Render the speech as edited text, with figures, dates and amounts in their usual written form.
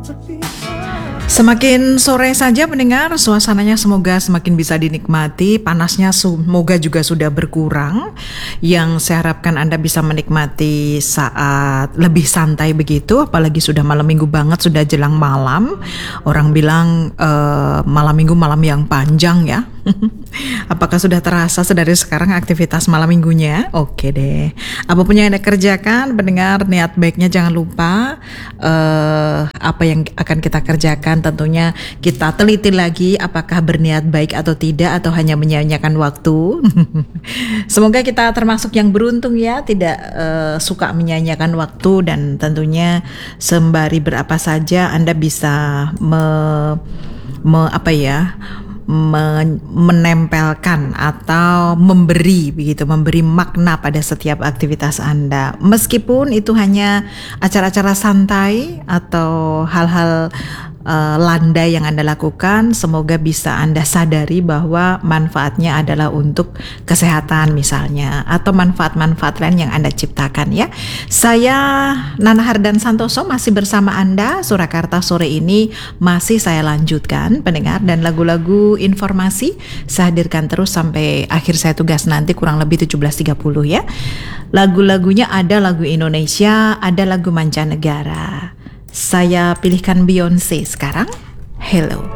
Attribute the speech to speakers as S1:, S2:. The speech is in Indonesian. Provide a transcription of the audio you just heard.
S1: Semakin sore saja pendengar, suasananya semoga semakin bisa dinikmati, panasnya semoga juga sudah berkurang. Yang saya harapkan Anda bisa menikmati saat lebih santai begitu, apalagi sudah malam minggu banget, sudah jelang malam. Orang bilang malam minggu malam yang panjang ya. Apakah sudah terasa sedari sekarang aktivitas malam minggunya? Oke deh. Apapun yang Anda kerjakan, pendengar, niat baiknya jangan lupa. Apa yang akan kita kerjakan tentunya kita teliti lagi apakah berniat baik atau tidak, atau hanya menyia-nyiakan waktu. Semoga kita termasuk yang beruntung ya, tidak suka menyia-nyiakan waktu, dan tentunya sembari berapa saja Anda bisa menempelkan atau memberi makna pada setiap aktivitas Anda, meskipun itu hanya acara-acara santai atau hal-hal landai yang Anda lakukan. Semoga bisa Anda sadari bahwa manfaatnya adalah untuk kesehatan misalnya, atau manfaat-manfaat lain yang Anda ciptakan ya. Saya Nana Hardan Santoso masih bersama Anda. Surakarta sore ini masih saya lanjutkan pendengar, dan lagu-lagu informasi saya hadirkan terus sampai akhir saya tugas nanti kurang lebih 17.30 ya. Lagu-lagunya ada lagu Indonesia, ada lagu mancanegara. Saya pilihkan Beyonce sekarang, Hello.